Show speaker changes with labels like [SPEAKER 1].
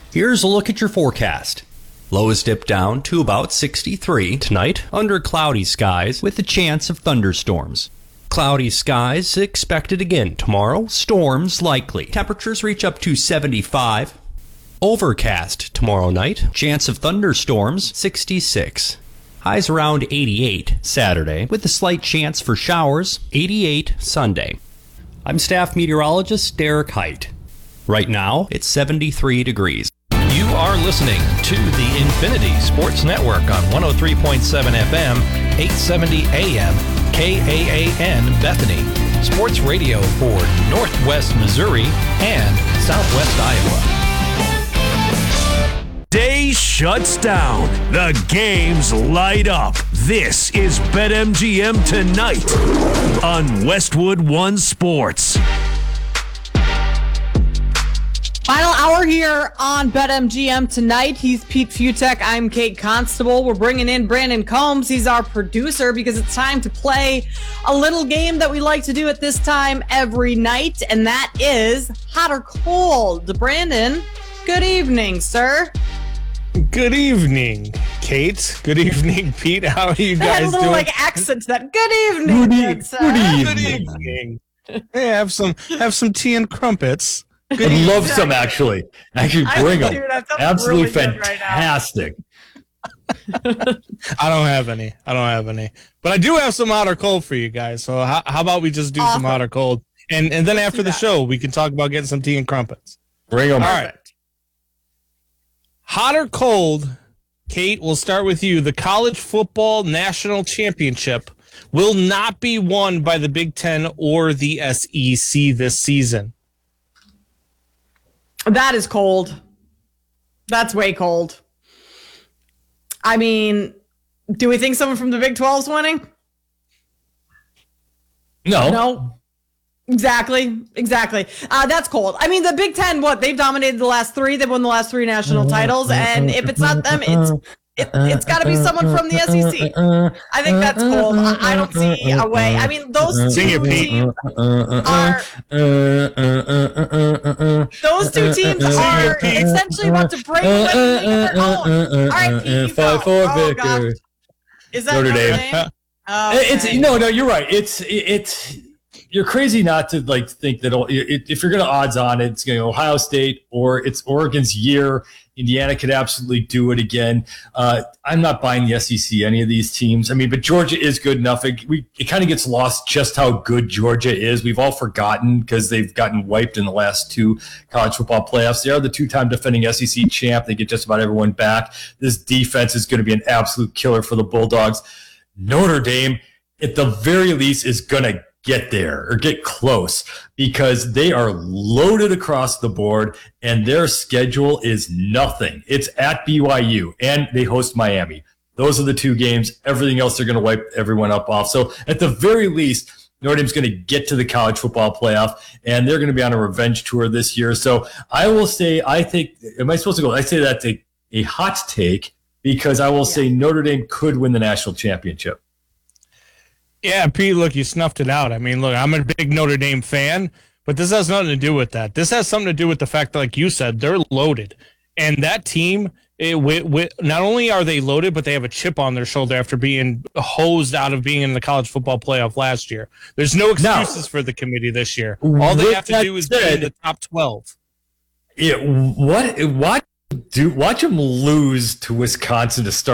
[SPEAKER 1] Here's a look at your forecast. Lows dip down to about 63 tonight under cloudy skies with a chance of thunderstorms. Cloudy skies expected again tomorrow. Storms likely. Temperatures reach up to 75. Overcast tomorrow night. Chance of thunderstorms 66. Highs around 88 Saturday with a slight chance for showers 88 Sunday. I'm staff meteorologist Derek Height. Right now it's 73 degrees.
[SPEAKER 2] You are listening to the Infinity Sports Network on 103.7 FM, 870 AM, KAAN Bethany. Sports radio for Northwest Missouri and Southwest Iowa.
[SPEAKER 3] Day shuts down. The games light up. This is BetMGM Tonight on Westwood One Sports.
[SPEAKER 4] Final hour here on BetMGM Tonight. He's Pete Futek. I'm Kate Constable. We're bringing in Brandon Combs. He's our producer because it's time to play a little game that we like to do at this time every night, and that is Hot or Cold. Brandon, good evening, sir.
[SPEAKER 5] Good evening, Kate. Good evening, Pete. How are you guys doing?
[SPEAKER 4] I had a little accent to that. Good evening.
[SPEAKER 5] Good evening. Hey, have some tea and crumpets.
[SPEAKER 6] I'd love some, actually. Bring them. Absolutely
[SPEAKER 4] really
[SPEAKER 6] fantastic.
[SPEAKER 5] I don't have any. But I do have some hot or cold for you guys. So how about we just do some hot or cold? And then after the show, we can talk about getting some tea and crumpets.
[SPEAKER 6] Bring them.
[SPEAKER 5] All right. Hot or cold, Kate, we'll start with you. The College Football National Championship will not be won by the Big Ten or the SEC this season.
[SPEAKER 4] That is cold. That's way cold. I mean, do we think someone from the Big 12's winning? No. Exactly. That's cold. I mean, the Big Ten, they've dominated the last three. They've won the last three national titles. And if it's not them, it's got to be someone from the SEC. I think that's cold. I don't see a way. I mean, those two teams are essentially about to break away and make their own. All right, Pete,
[SPEAKER 6] 5-4 victory.
[SPEAKER 4] Is that Notre Dame?
[SPEAKER 6] It's no. You're right. It's. You're crazy not to think that if you're going to odds on it, it's going to Ohio State or it's Oregon's year. Indiana could absolutely do it again. I'm not buying the SEC, any of these teams. I mean, but Georgia is good enough. It kind of gets lost just how good Georgia is. We've all forgotten because they've gotten wiped in the last two college football playoffs. They are the two-time defending SEC champ. They get just about everyone back. This defense is going to be an absolute killer for the Bulldogs. Notre Dame, at the very least, is going to get there or get close because they are loaded across the board and their schedule is nothing. It's at BYU and they host Miami. Those are the two games. Everything else, they're going to wipe everyone up off. So at the very least, Notre Dame's going to get to the college football playoff and they're going to be on a revenge tour this year. So I will say, I think, am I supposed to go? I say that's a hot take because I will say Notre Dame could win the national championship.
[SPEAKER 5] Yeah, Pete, look, you snuffed it out. I mean, look, I'm a big Notre Dame fan, but this has nothing to do with that. This has something to do with the fact that, like you said, they're loaded. And that team, not only are they loaded, but they have a chip on their shoulder after being hosed out of being in the college football playoff last year. There's no excuses for the committee this year. All they have to do is be in the top 12.
[SPEAKER 6] Yeah, watch them lose to Wisconsin to start